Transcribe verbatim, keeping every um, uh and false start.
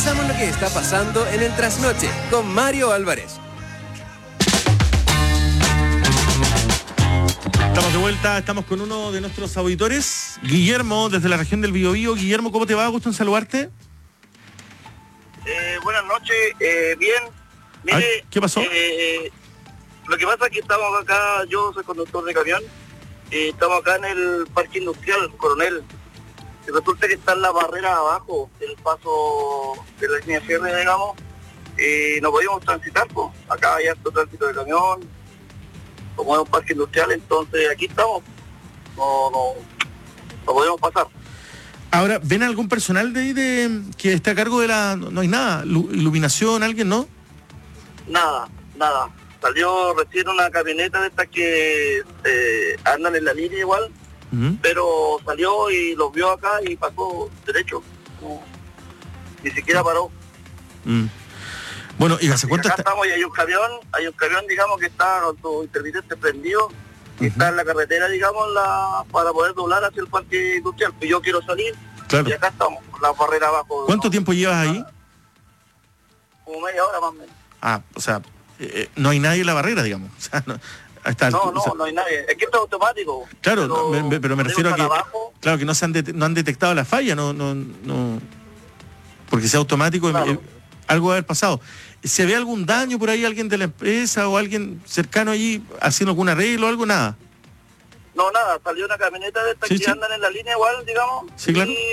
Revisamos lo que está pasando en el trasnoche con Mario Álvarez. Estamos de vuelta, estamos con uno de nuestros auditores, Guillermo, desde la región del Biobío. Guillermo, ¿cómo te va? Gusto en saludarte. Eh, buenas noches, eh, bien. Mire, Ay, ¿qué pasó? Eh, lo que pasa es que estamos acá, yo soy conductor de camión, y estamos acá en el parque industrial, Coronel. Y resulta que está en la barrera abajo, el paso de la línea de cierre, digamos, y no podíamos transitar, pues. Acá hay harto tránsito de camión, como es un parque industrial, entonces aquí estamos, no, no, no podemos pasar. Ahora, ¿ven algún personal de ahí de, que esté a cargo de la... No, no hay nada, Lu- iluminación, alguien, ¿no? Nada, nada. Salió recién una camioneta de estas que eh, andan en la línea igual, Uh-huh. pero salió y los vio acá y pasó derecho. No, ni siquiera paró. Mm. Bueno, ¿y hace Y cuánto acá está? estamos y hay un camión, hay un camión, digamos, que está con su intermitente prendido, que está en la carretera, digamos, la para poder doblar hacia el parque industrial. Y yo quiero salir, Claro. y acá estamos, con la barrera abajo. ¿Cuánto ¿no? tiempo llevas ahí? Como media hora más o menos. Ah, o sea, eh, no hay nadie en la barrera, digamos. O sea, no, a esta No, altura, no, o sea, no hay nadie. Es que esto es automático. claro, no, me- me- pero me refiero a que, abajo, claro, que no se han det- no han detectado la falla, no, no, no, porque sea automático, Claro. eh, algo debe haber pasado. ¿Se ve algún daño por ahí, alguien de la empresa o alguien cercano allí haciendo algún arreglo o algo? Nada. no, nada, salió una camioneta de estas Sí, que sí. andan en la línea igual, digamos. Sí, claro. y